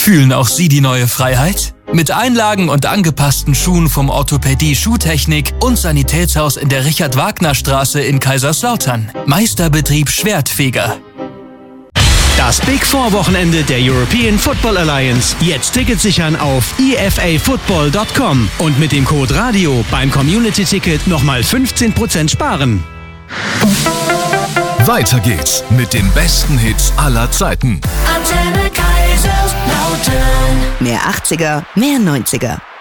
Fühlen auch Sie die neue Freiheit? Mit Einlagen und angepassten Schuhen vom Orthopädie Schuhtechnik und Sanitätshaus in der Richard-Wagner-Straße in Kaiserslautern. Meisterbetrieb Schwertfeger. Das Big Four Wochenende der European Football Alliance. Jetzt Tickets sichern auf efafootball.com und mit dem Code RADIO beim Community-Ticket nochmal 15% sparen. Weiter geht's mit den besten Hits aller Zeiten. Antenne Kaiserslautern. Mehr 80er, mehr 90er.